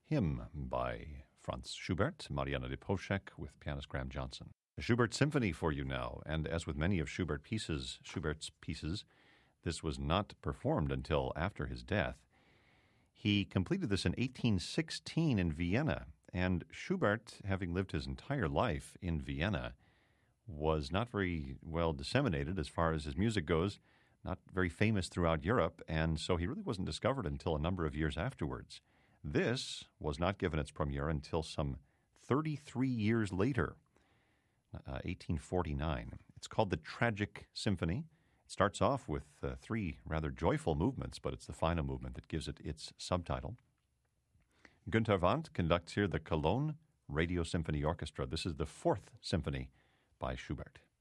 Hymn by Franz Schubert, Mariana de Poschek with pianist Graham Johnson. A Schubert symphony for you now, and as with many of Schubert's pieces, this was not performed until after his death. He completed this in 1816 in Vienna, and Schubert, having lived his entire life in Vienna, was not very well disseminated as far as his music goes, not very famous throughout Europe, and so he really wasn't discovered until a number of years afterwards. This was not given its premiere until some 33 years later, 1849. It's called the Tragic Symphony. It starts off with three rather joyful movements, but it's the final movement that gives it its subtitle. Günter Wandt conducts here the Cologne Radio Symphony Orchestra. This is the fourth symphony by Schubert.